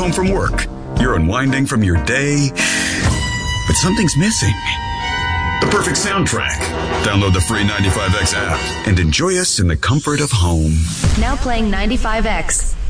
home from work. You're unwinding from your day, but something's missing. The perfect soundtrack. Download the free 95X app and enjoy us in the comfort of home. Now playing 95X.